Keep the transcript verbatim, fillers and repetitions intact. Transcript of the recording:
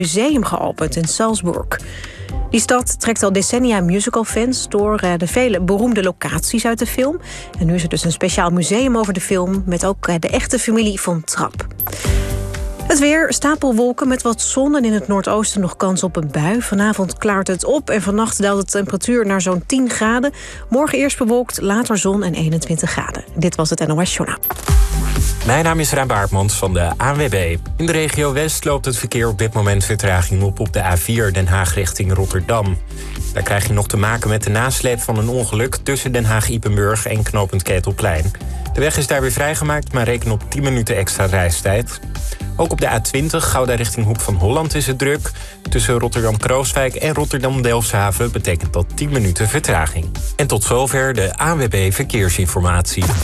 museum geopend in Salzburg. Die stad trekt al decennia musicalfans door de vele beroemde locaties uit de film. En nu is er dus een speciaal museum over de film met ook de echte familie von Trapp. Het weer, stapelwolken met wat zon en in het noordoosten nog kans op een bui. Vanavond klaart het op en vannacht daalt de temperatuur naar zo'n tien graden. Morgen eerst bewolkt, later zon en eenentwintig graden. Dit was het N O S Journaal. Mijn naam is Ruim Baartmans van de A N W B. In de regio West loopt het verkeer op dit moment vertraging op op de A vier Den Haag richting Rotterdam. Daar krijg je nog te maken met de nasleep van een ongeluk tussen Den Haag-Ypenburg en knooppunt Ketelplein. De weg is daar weer vrijgemaakt, maar reken op tien minuten extra reistijd. Ook op de A twintig, Gouda richting Hoek van Holland, is het druk. Tussen Rotterdam-Krooswijk en Rotterdam-Delfshaven betekent dat tien minuten vertraging. En tot zover de A N W B Verkeersinformatie.